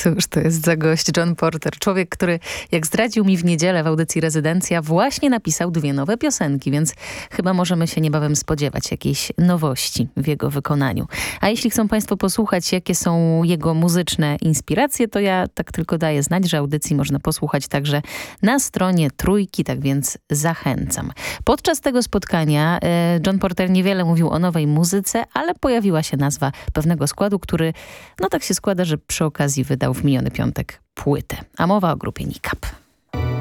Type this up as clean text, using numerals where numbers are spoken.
Cóż to jest za gość, John Porter. Człowiek, który jak zdradził mi w niedzielę w audycji Rezydencja, właśnie napisał 2 nowe piosenki, więc chyba możemy się niebawem spodziewać jakiejś nowości w jego wykonaniu. A jeśli chcą Państwo posłuchać, jakie są jego muzyczne inspiracje, to ja tak tylko daję znać, że audycji można posłuchać także na stronie Trójki, tak więc zachęcam. Podczas tego spotkania John Porter niewiele mówił o nowej muzyce, ale pojawiła się nazwa pewnego składu, który tak się składa, że przy okazji wydał w miniony piątek płytę. A mowa o grupie Nikap.